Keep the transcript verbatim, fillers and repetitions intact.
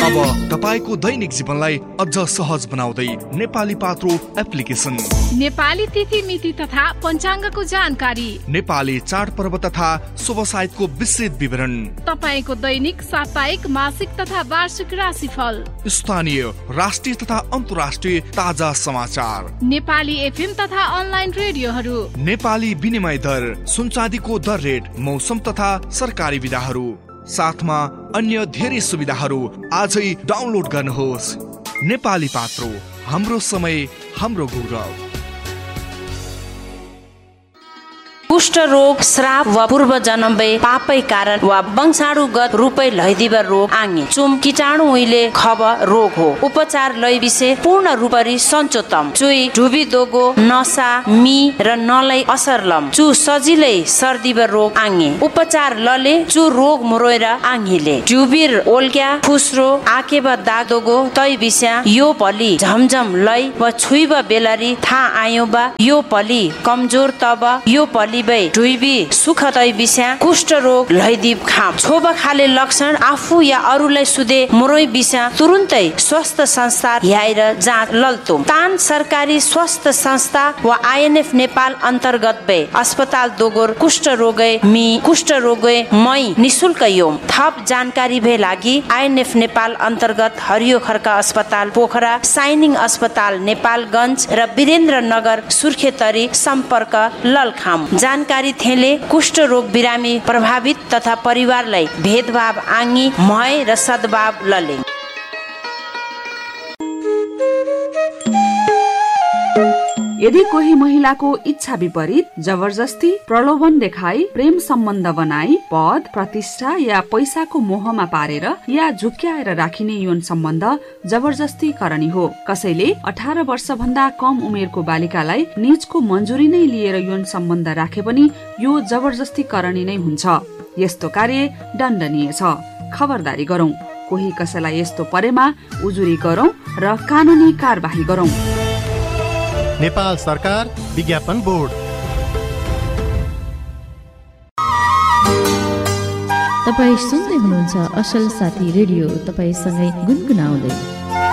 अब तपाईको दैनिक जीवनलाई अझ सहज बनाउँदै नेपाली पात्रो एप्लिकेसन, नेपाली तिथि मिति तथा पञ्चाङ्गको जानकारी, नेपाली चाडपर्व तथा शुभ साहित्यको विस्तृत विवरण, तपाईको दैनिक, साप्ताहिक, मासिक तथा वार्षिक राशिफल, स्थानीय, राष्ट्रिय तथा अन्तर्राष्ट्रिय ताजा समाचार, नेपाली एफएम तथा अनलाइन रेडियोहरू, नेपाली विनिमय दर, सुनचाँदीको दर रेट, मौसम तथा सरकारी विधाहरू, साथमा अन्य धेरै सुविधाहरू आजै डाउनलोड गर्नुहोस्। नेपाली पात्रो, हाम्रो समय, हाम्रो गौरव। कुष्ठ रोग, श्राप वा पूर्व जन्मबै पापै कारण वा वंशाणुगत रूपै लैदिबर रोग आङ्गे चुम कीटाणु उहिले खब रोग हो। उपचार लय विषय पूर्ण रूपरी सञ्चोतम चुई ढुबी दोगो नसा मी र नलै असर लम चु सजिलै सर्दिबर रोग आङ्गे उपचार लले चु रोग मुरोएर आङ्हिले ढुबीर ओल्क्या फुस्रो आकेब दाग दोगो तै विषय यो पली झमझम लय व छुइब बेलरी था आयो बा यो पली कमजोर तब यो पली ढुइबी सुख तै विषय कुष्ठ रोग लैदिब खाम छोब खाले लक्षण आफू या अरूलाई सुधे मुरोइ विषय तुरुन्तै स्वास्थ्य संस्था ल्याएर जाँच लल्तो तान सरकारी स्वास्थ्य संस्था वा आइएनएफ नेपाल अन्तर्गत बे अस्पताल दोगोर कुष्ठ रोगै मी कुष्ठ रोगै मै निशुल्क योम थप जानकारी भए लागि आइएनएफ नेपाल अन्तर्गत हरियो खर्का अस्पताल पोखरा, साइनिङ अस्पताल नेपालगञ्ज र वीरेन्द्रनगर सुर्खेतरी सम्पर्क ललखाम। जानकारी थेले कुष्ठ रोग बिरामी प्रभावित तथा परिवारलाई भेदभाव आङ्गी मय र सद्भाव लले। यदि कोही महिलाको इच्छा विपरीत जबरजस्ती प्रलोभन देखाई प्रेम सम्बन्ध बनाई पद प्रतिष्ठा या पैसाको मोहमा पारेर या झुक्क्याएर राखिने यौन सम्बन्ध जबरजस्ती करणी हो। कसैले अठार वर्ष भन्दा कम उमेरको बालिकालाई निजको मन्जुरी नै लिएर यौन सम्बन्ध राखे पनि यो जबरजस्ती करणी नै हुन्छ। यस्तो कार्य दण्डनीय छ। खबरदारी गरौं। कोही कसैलाई यस्तो परेमा उजुरी गरौं र कानूनी कारबाही गरौं। नेपाल सरकार विज्ञापन बोर्ड। तपाईँ सुन्दै हुनुहुन्छ असल साथी रेडियो, तपाईसँगै गुनगुनाउँदै।